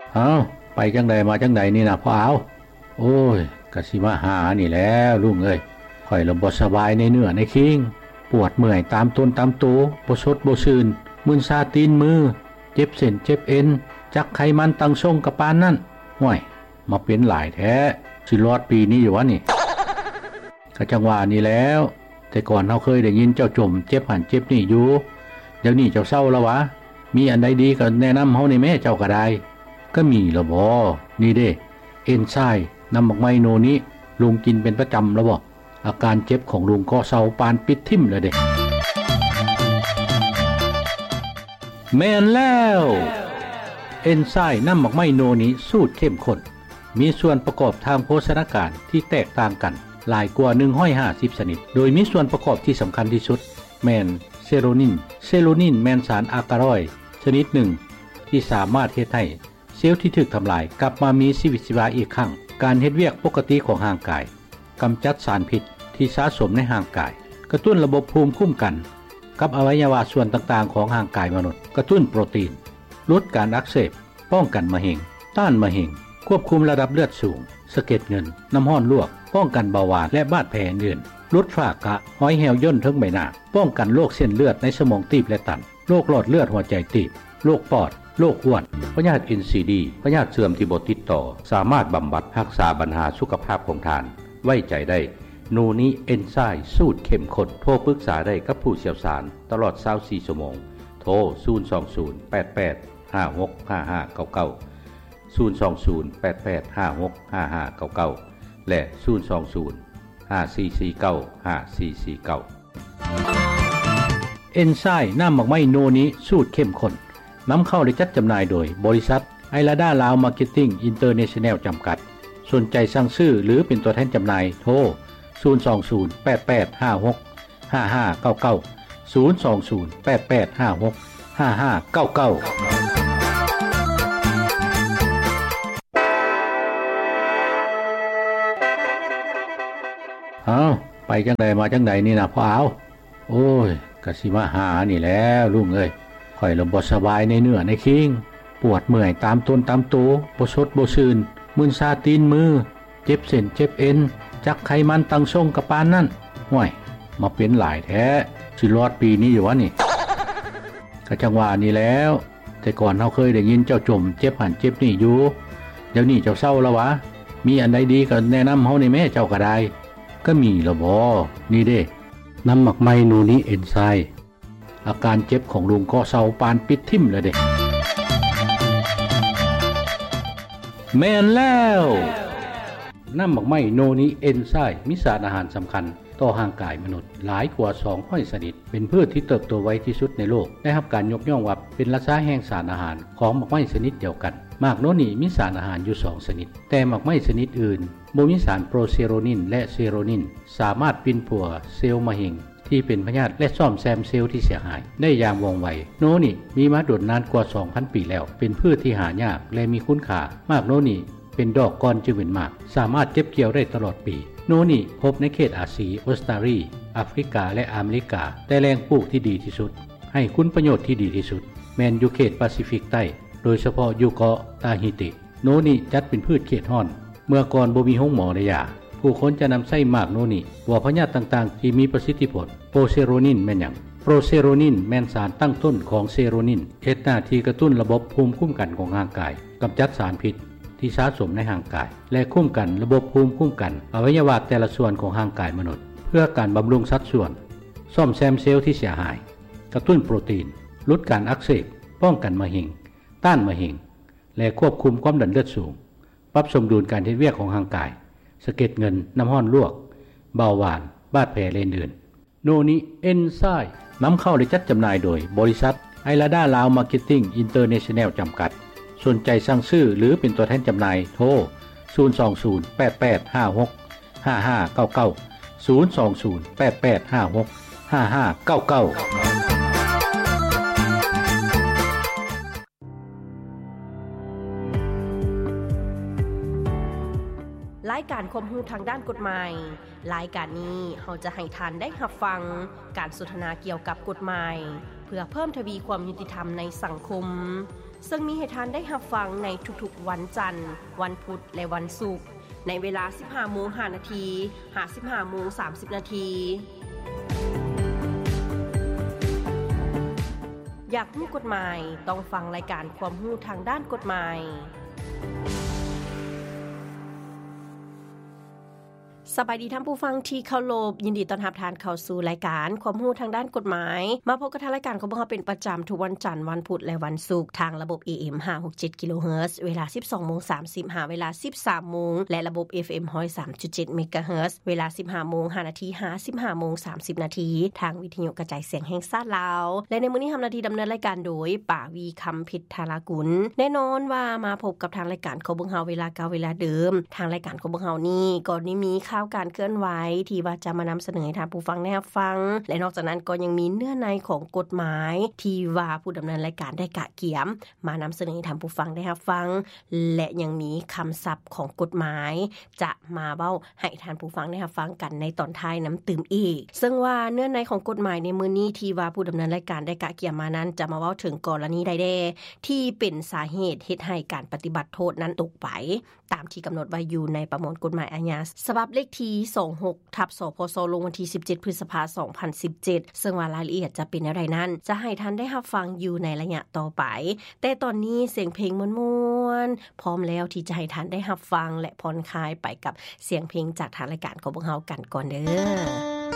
เอาไปจังใดมาจังใดนี่นะพ่อเอาโอ้ยกะสิมาหานี่แล้วลุงเอ้ยข่อยละบ่สบายในเนื้อในคิงปวดเมื่อยตามต้นตามตัวบ่สดบ่ชื่นมึนซาตีนมือเจ็บเส้นเจ็บเอ็นจักไขมันตังส่งกระปานนั่นห่วยมาเป็นหลายแท้สิรอดปีนี้อยู่วะนี่ก็จังหวะนี้แล้วแต่ก่อนเฮาเคยได้ยินเจ้าจมเจ็บหันเจ็บนี่อยู่เดี๋ยวนี้เจ้าเศร้าแล้ววะมีอันใดดีก็แนะนำเฮานี่แม่เจ้าก็ได้ก็มีละบ่นี่เด้เอนไซม์น้ำบักไม้โนนี้ลุงกินเป็นประจำแล้วบ่อาการเจ็บของลุงก็เศร้าปานปิดทิ่มเลยเด้แม่นแล้วเอนไซม์น้ำบักไม้โนนี้สูตรเข้มข้นมีส่วนประกอบทางโภชนาการที่แตกต่างกันหลายกว่า150ชนิดโดยมีส่วนประกอบที่สำคัญที่สุดแมนเซโรนินแมนสารอากาลอยด์ชนิดหนึ่งที่สามารถเฮ็ดให้เซลล์ที่ถูกทำลายกลับมามีชีวิตชีวาอีกครั้งการเฮ็ดเวียกปกติของร่างกายกำจัดสารพิษที่สะสมในร่างกายกระตุ้นระบบภูมิคุ้มกันกับอวัยวะส่วนต่างๆของร่างกายมนุษย์กระตุ้นโปรตีนลดการอักเสบป้องกันมะเร็งต้านมะเร็งควบคุมระดับเลือดสูงสะเก็ดเงินน้ำห้อนลวกป้องกันเบาหวานและบาดแผลอื่นลดฝ้ากระห้อยแหวย่นทั้งใบหน้าป้องกันโรคเส้นเลือดในสมองตีบและตันโรคหลอดเลือดหัวใจตีบโรคปอดโรคอ้วนพยาธิ NCD พยาธิเสื่อมที่บ่ติดต่อสามารถบำบัดรักษาปัญหาสุขภาพของท่านไว้ใจได้โนนี้เอนไซม์สูตรเข้มข้นโทรปรึกษาได้กับผู้เชี่ยวชาญตลอด24ชั่วโมงโทร02088565599 และ02054495449เอนไซม์น้ำบักไม้โนนี้สูตรเข้มข้นนำเข้าและจัดจำหน่ายโดยบริษัทไอลาดาลาวมาร์เก็ตติ้งอินเตอร์เนชั่นแนลจำกัดสนใจสั่งซื้อหรือเป็นตัวแทนจำหน่ายโทร02088565599 02088565599เอาไปจังใดมาจังใดนี่นะพ่อเอาโอ้ยกะสิมาหานี่แล้วลุงเอ้ยข่อยละบ่สบายในเนื้อในคิงปวดเมื่อยตามต้นตามตัวบ่สดบ่ชื่นมึนซาตีนมือเจ็บเส้นเจ็บเอ็นจักไขมันตังส่งกระปานนั่นห่วยมาเป็นหลายแท้สิรอดปีนี้อยู่วะนี่ก็จังหวะนี้แล้วแต่ก่อนเฮาเคยได้ยินเจ้าจมเจ็บหันเจ็บนี่อยู่เดี๋ยวนี้เจ้าเศร้าแล้ววะมีอันใดดีก็แนะนำเฮานี่แม่เจ้าก็ได้ก็มีละบ่นี่เด้น้ำหมักไม้โนนี้เอนไซม์อาการเจ็บของลุงก็เศร้าปานปิดทิ่มเลยเด้แม่นแล้วน้ำหมักไม้โนนี้เอนไซม์มีสารอาหารสำคัญต่อร่างกายมนุษย์หลายกว่า200ชนิดเป็นพืชที่เติบโตไวที่สุดในโลกได้รับการยกย่องว่าเป็นราชาแห่งสารอาหารของหมักไม้ชนิดเดียวกันหมากโนนี้มีสารอาหารอยู่2ชนิดแต่หมักไม้ชนิดอื่นบ่มีสารโปรเซโรนินและเซโรนินสามารถปินปัวเซลล์มะเร็งที่เป็นพยาธิและซ่อมแซมเซลล์ที่เสียหายได้อย่างว่องไวโนนี้มีมาโดดนานกว่า 2,000 ปีแล้วเป็นพืชที่หายากและมีคุณค่ามากโนนี้เป็นดอกก้อนจึงเป็นหมากสามารถเก็บเกี่ยวได้ตลอดปีโนนี้พบในเขตอาซีออสเตรเลียแอฟริกาและอเมริกาแต่แหล่งปลูกที่ดีที่สุดให้คุณประโยชน์ที่ดีที่สุดแมนอยู่เขตแปซิฟิกใต้โดยเฉพาะอยู่เกาะตาฮิติโนนี้จัดเป็นพืชเขตร้อนเมื่อก่อนบ่มีห้องหมอได้ยาผู้คนจะนำไส้หมากโนนี้ว่าพยาธิต่างๆที่มีประสิทธิผลโปรเซโรนินแม่นหยังโปรเซโรนินแม่นสารตั้งต้นของเซโรนินเฮ็ดหน้าที่กระตุ้นระบบภูมิคุ้มกันของร่างกายกำจัดสารพิษที่สะสมในร่างกายและคุ้มกันระบบภูมิคุ้มกันอวัยวะแต่ละส่วนของร่างกายมนุษย์เพื่อการบำรุงสัดส่วนซ่อมแซมเซลล์ที่เสียหายกระตุ้นโปรตีนลดการอักเสบป้องกันมะเร็งต้านมะเร็งและควบคุมความดันเลือดสูงปรับสมดุลการเฮ็ดเวียกของร่างกายสะเก็ดเงินน้ำห้อนลวกเบาหวานบาดแผลอื่นโนนี้เอนไซม์นำเข้าและจัดจำหน่ายโดยบริษัทไอลาดาลาวมาร์เก็ตติ้งอินเตอร์เนชั่นแนลจำกัดสนใจสั่งซื้อหรือเป็นตัวแทนจำหน่ายโทร02088565599 02088565599 รายการความรู้ทางด้านกฎหมายรายการนี้เราจะให้ทานได้รับฟังการสนทนาเกี่ยวกับกฎหมายเพื่อเพิ่มทวีความยุติธรรมในสังคมซึ่งมีให้ทานได้รับฟังในทุกๆวันจันทร์วันพุธและวันศุกร์ในเวลา 15:05 น. 15:30 น. อยากรู้กฎหมายต้องฟังรายการความรู้ทางด้านกฎหมายสบายดีท่านผู้ฟังที่เคารพยินดีต้อนรับท่านเข้าสู่รายการความรู้ทางด้านกฎหมายมาพบกับทางรายการของพวกเราเป็นประจำทุกวันจันทร์วันพุธและวันศุกร์ทางระบบ AM 567 kHz เวลา 12:30 น. เวลา 13:00 น. และระบบ FM 103.7 MHz เวลา 15:05 น. 15:30 น. ทางวิทยุกระจายเสียงแห่งชาติลาวและในมื้อนี้ทำหน้าที่ดำเนินรายการโดยป่าวีคำเพชรธารากุลแน่นอนว่ามาพบกับทางรายการของพวกเราเวลาเก่าเวลาเดิมทางรายการของพวกเรานี่ก่อนนี้มีข่าวการเคลื่อนไหวที่ว่าจะมานำเสนอให้ท่านผู้ฟังได้รับฟังและนอกจากนั้นก็ยังมีเนื้อในของกฎหมายที่ว่าผู้ดำเนินรายการได้กะเกี่ยมมานำเสนอให้ท่านผู้ฟังได้รับฟังและยังมีคำศัพท์ของกฎหมายจะมาเว้าให้ท่านผู้ฟังได้รับฟังกันในตอนท้ายน้ำตื่มอีกซึ่งว่าเนื้อในของกฎหมายในมื้อนี้ที่ว่าผู้ดำเนินรายการได้กะเกี่ยมมานั้นจะมาเว้าถึงกรณีใดๆที่เป็นสาเหตุเฮ็ดให้การปฏิบัติโทษนั้นตกไปตามที่กำหนดไว้อยู่ในประมวลกฎหมายอาญาฉบับเลขที่26/สพสลงวันที่17พฤษภาคม2017ซึ่งว่ารายละเอียดจะเป็นอะไรนั้นจะให้ท่านได้รับฟังอยู่ในระยะต่อไปแต่ตอนนี้เสียงเพลงม่วนๆพร้อมแล้วที่จะให้ท่านได้รับฟังและผ่อนคลายไปกับเสียงเพลงจากทางรายการของพวกเรากันก่อนเด้อ